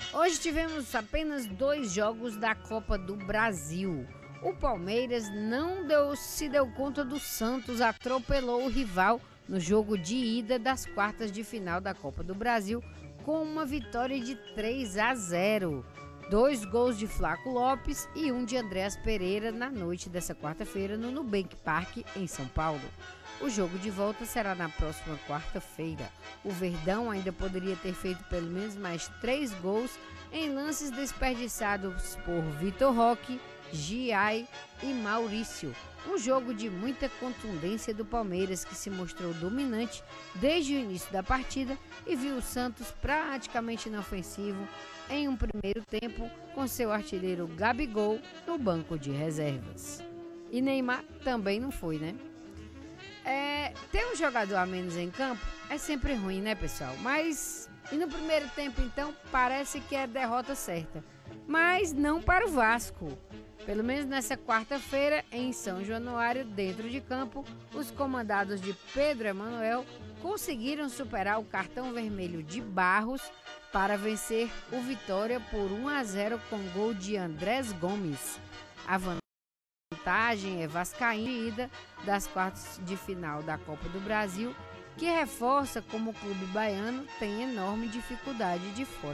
Hoje tivemos apenas 2 jogos da Copa do Brasil. O Palmeiras se deu conta do Santos, atropelou o rival no jogo de ida das quartas de final da Copa do Brasil com uma vitória de 3-0. 2 gols de Flaco Lopes e um de Andréas Pereira na noite dessa quarta-feira no Nubank Park, em São Paulo. O jogo de volta será na próxima quarta-feira. O Verdão ainda poderia ter feito pelo menos mais 3 gols em lances desperdiçados por Vitor Roque, Giai e Maurício. Um jogo de muita contundência do Palmeiras, que se mostrou dominante desde o início da partida e viu o Santos praticamente inofensivo em um primeiro tempo, com seu artilheiro Gabigol no banco de reservas. E Neymar também não foi, né? Ter um jogador a menos em campo é sempre ruim, né, pessoal? E no primeiro tempo, então, parece que é derrota certa. Mas não para o Vasco. Pelo menos nessa quarta-feira, em São Januário, dentro de campo, os comandados de Pedro Emanuel conseguiram superar o cartão vermelho de Barros para vencer o Vitória por 1-0 com gol de Andrés Gomes. A vantagem é vascaína das quartas de final da Copa do Brasil, que reforça como o clube baiano tem enorme dificuldade de fora.